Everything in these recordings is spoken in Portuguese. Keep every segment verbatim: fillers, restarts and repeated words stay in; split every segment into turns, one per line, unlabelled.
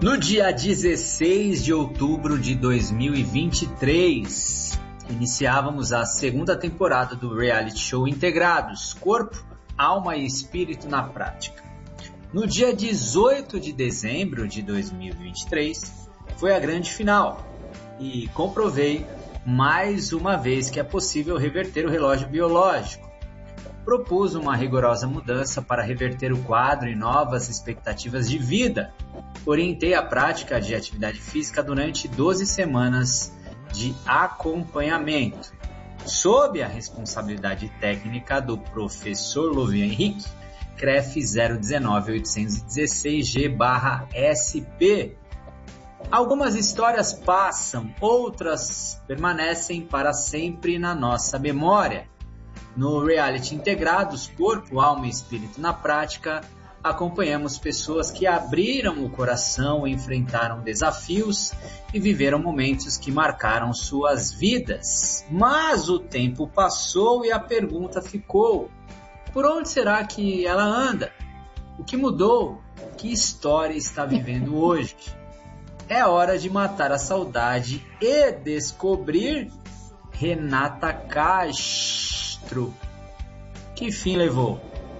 No dia dezesseis de outubro de dois mil e vinte e três, iniciávamos a segunda temporada do reality show Integrados, Corpo, Alma e Espírito na Prática. No dia dezoito de dezembro de dois mil e vinte e três, foi a grande final e comprovei mais uma vez que é possível reverter o relógio biológico. Propus uma rigorosa mudança para reverter o quadro e novas expectativas de vida. Orientei a prática de atividade física durante doze semanas de acompanhamento, sob a responsabilidade técnica do professor Louvian Henrique, C R E F zero um nove oito um seis G barra S P. Algumas histórias passam, outras permanecem para sempre na nossa memória. No reality Integrados, Corpo, Alma e Espírito na Prática, acompanhamos pessoas que abriram o coração, enfrentaram desafios e viveram momentos que marcaram suas vidas. Mas o tempo passou e a pergunta ficou: por onde será que ela anda? O que mudou? Que história está vivendo hoje? É hora de matar a saudade e descobrir Renata Castro. Que fim levou?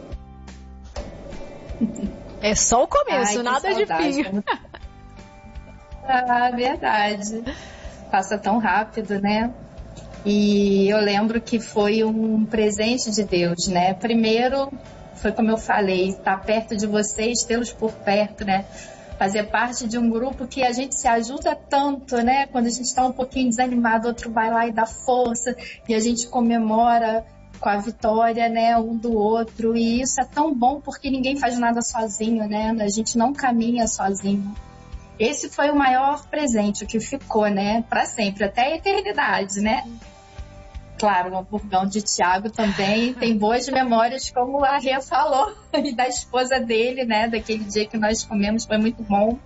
É só o começo,
Ai,
nada de fim.
Ah, verdade. Passa tão rápido, né? E eu lembro que foi um presente de Deus, né? Primeiro, foi como eu falei, estar perto de vocês, tê-los por perto, né? Fazer parte de um grupo que a gente se ajuda tanto, né? Quando a gente está um pouquinho desanimado, outro vai lá e dá força, e a gente comemora com a vitória, né, um do outro, e isso é tão bom porque ninguém faz nada sozinho, né, a gente não caminha sozinho. Esse foi o maior presente, o que ficou, né, para sempre, até a eternidade, né. Claro, o Hamburgão de Thiago também tem boas memórias, como a Rê falou, e da esposa dele, né, daquele dia que nós comemos, foi muito bom.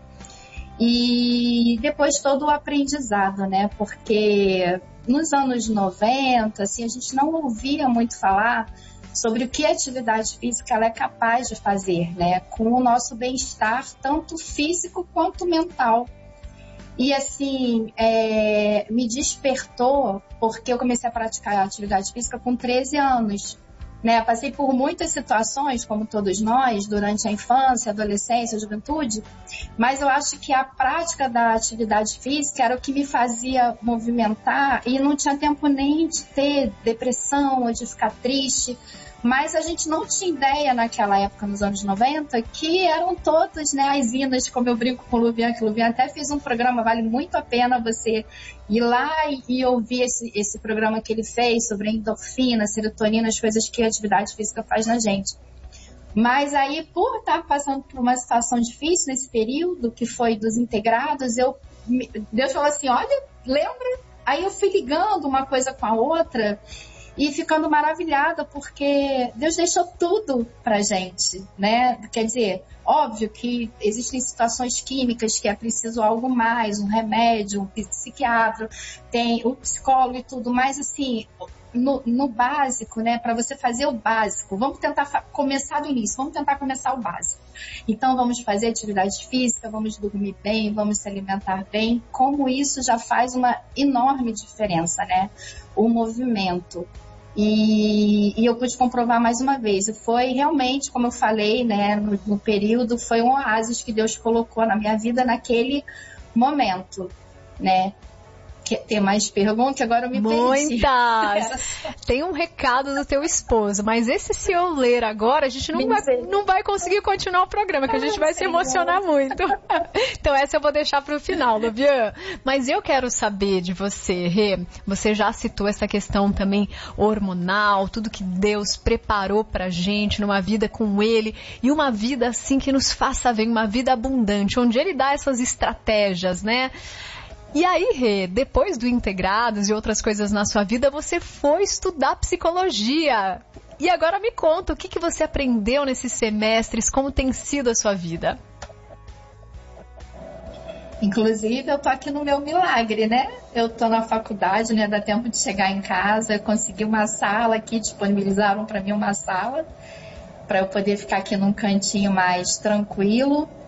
E depois todo o aprendizado, né, porque nos anos noventa, assim, a gente não ouvia muito falar sobre o que a atividade física ela é capaz de fazer, né, com o nosso bem-estar, tanto físico quanto mental. E assim, é, me despertou, porque eu comecei a praticar a atividade física com treze anos. Né, passei por muitas situações, como todos nós, durante a infância, adolescência, juventude, mas eu acho que a prática da atividade física era o que me fazia movimentar e não tinha tempo nem de ter depressão ou de ficar triste, mas a gente não tinha ideia naquela época, nos anos noventa, que eram todas, né, as inas, como eu brinco com o Louvian, que o Louvian até fez um programa, vale muito a pena você ir lá e, e ouvir esse, esse programa que ele fez sobre a endorfina, serotonina, as coisas que a atividade física faz na gente. Mas aí, por estar passando por uma situação difícil nesse período, que foi dos integrados, eu, Deus falou assim, olha, lembra? Aí eu fui ligando uma coisa com a outra e ficando maravilhada, porque Deus deixou tudo pra gente, né? Quer dizer, óbvio que existem situações químicas que é preciso algo mais, um remédio, um psiquiatra, tem o psicólogo e tudo, mas assim, no, no básico, né? Para você fazer o básico, vamos tentar fa- começar do início, vamos tentar começar o básico. Então vamos fazer atividade física, vamos dormir bem, vamos se alimentar bem, como isso já faz uma enorme diferença, né? O movimento. E, e eu pude comprovar mais uma vez, foi realmente, como eu falei, né, no, no período, foi um oásis que Deus colocou na minha vida naquele momento, né. Quer ter mais perguntas? Agora eu me perdi.
Muitas! Tem um recado do teu esposo, mas esse se eu ler agora, a gente não, vai, não vai conseguir continuar o programa, que a gente vai se emocionar muito. Então essa eu vou deixar para o final, Louvian. Mas eu quero saber de você, Rê, você já citou essa questão também hormonal, tudo que Deus preparou pra gente numa vida com Ele, e uma vida assim que nos faça ver, uma vida abundante, onde Ele dá essas estratégias, né? E aí, Rê, depois do Integrados e outras coisas na sua vida, você foi estudar psicologia. E agora me conta, o que, que você aprendeu nesses semestres, como tem sido a sua vida?
Inclusive, eu tô aqui no meu milagre, né? Eu tô na faculdade, né? Dá tempo de chegar em casa, eu consegui uma sala aqui, disponibilizaram para mim uma sala, para eu poder ficar aqui num cantinho mais tranquilo.